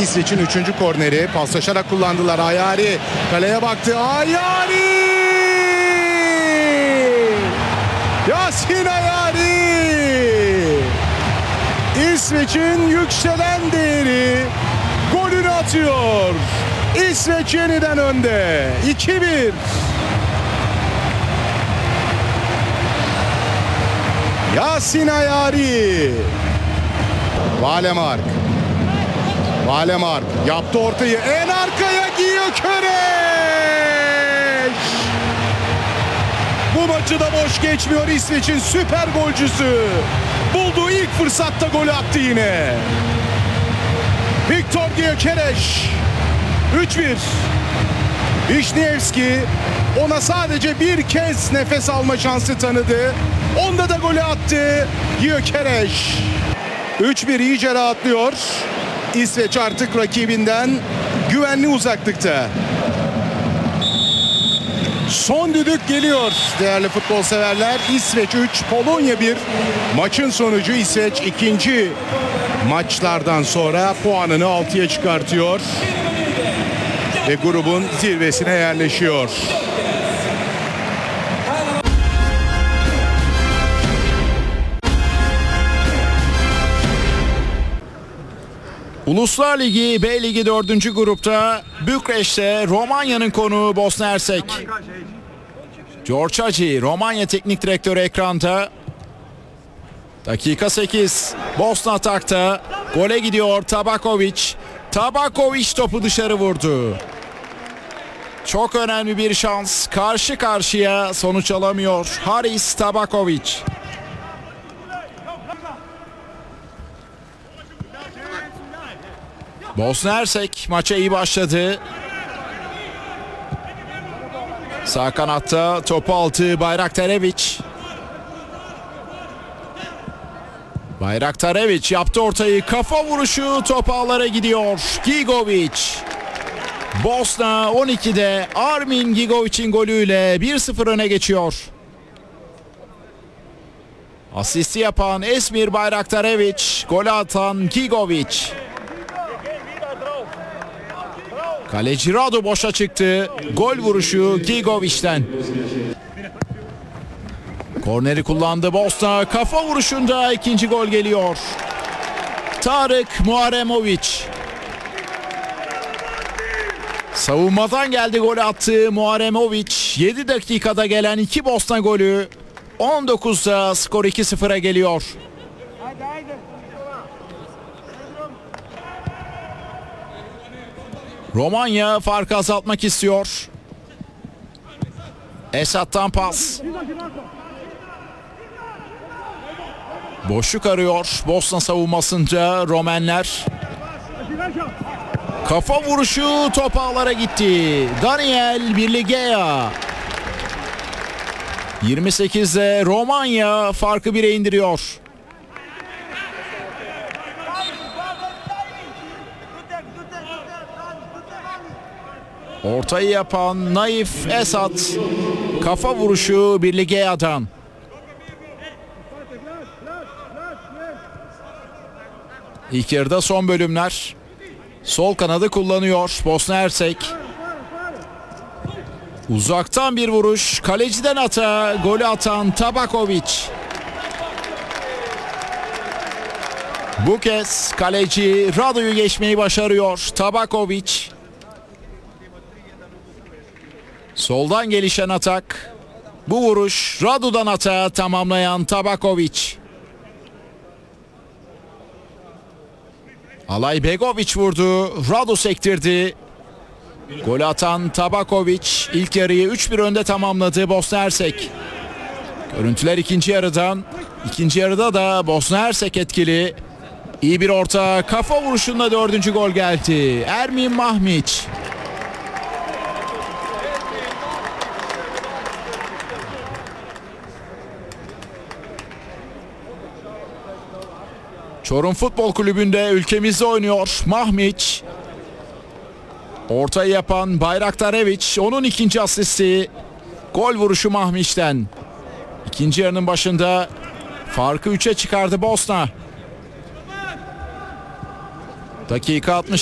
İsveç'in 3. korneri. Paslaşarak kullandılar. Ayari kaleye baktı. Ayari! Yasin Ayari! İsveç'in yükselen değeri golünü atıyor. İsveç yeniden önde. 2-1. Yasin Ayari. Valemark yaptı ortayı. En arkaya Gyökeres. Bu maçı da boş geçmiyor İsveç'in süper golcüsü. Bulduğu ilk fırsatta golü attı yine. Viktor Gyökeres. 3-1. Wisniewski ona sadece bir kez nefes alma şansı tanıdı. Onda da golü attı Gyökeres. 3-1 iyice rahatlıyor. İsveç artık rakibinden güvenli uzaklıkta. Son düdük geliyor değerli futbol severler. İsveç 3, Polonya 1. Maçın sonucu İsveç ikinci maçlardan sonra puanını 6'ya çıkartıyor. Ve grubun zirvesine yerleşiyor. Uluslar Ligi B Ligi 4. grupta Bükreş'te Romanya'nın konuğu Bosna Hersek. George Hagi, Romanya Teknik Direktörü ekranda. Dakika 8. Bosna atakta. Gole gidiyor Tabaković. Tabaković topu dışarı vurdu. Çok önemli bir şans. Karşı karşıya sonuç alamıyor Haris Tabaković. Bosna Hersek maça iyi başladı. Sağ kanatta topu altı Bayraktarević. Bayraktarević yaptı ortayı. Kafa vuruşu top ağlara gidiyor. Gigović. Bosna 12'de Armin Gigovic'in golüyle 1-0 öne geçiyor. Asisti yapan Esmir Bayraktarević, golü atan Gigović. Kaleci Radu boşa çıktı. Gol vuruşu Gigović'ten. Korneri kullandı Bosna. Kafa vuruşunda ikinci gol geliyor. Tarık Muharemović. Savunmadan geldi, golü attı Muharemović. 7 dakikada gelen 2 Bosna golü. 19'da skor 2-0'a geliyor. Romanya farkı azaltmak istiyor. Esat'tan pas. Boşluk arıyor Bosna savunmasınca Romenler. Kafa vuruşu top ağlara gitti. Daniel Birligea. 28'de Romanya farkı 1'e indiriyor. Ortayı yapan Naif Esat. Kafa vuruşu Birligea'dan. İlk yarıda son bölümler. Sol kanadı kullanıyor Bosna Hersek. Uzaktan bir vuruş. Kaleciden ata. Golü atan Tabaković. Bu kez kaleci Radu'yu geçmeyi başarıyor Tabaković. Soldan gelişen atak. Bu vuruş Radu'dan ata tamamlayan Tabaković. Alay Begović vurdu. Radu sektirdi. Golü atan Tabaković ilk yarıyı 3-1 önde tamamladı Bosna Hersek. Görüntüler ikinci yarıdan. İkinci yarıda da Bosna Hersek etkili. İyi bir orta, kafa vuruşunda 4. gol geldi. Ermin Mahmić. Çorum Futbol Kulübü'nde ülkemizde oynuyor Mahmić. Ortayı yapan Bayraktarević, onun ikinci asisti. Gol vuruşu Mahmić'ten. İkinci yarının başında farkı 3'e çıkardı Bosna. Dakika 60.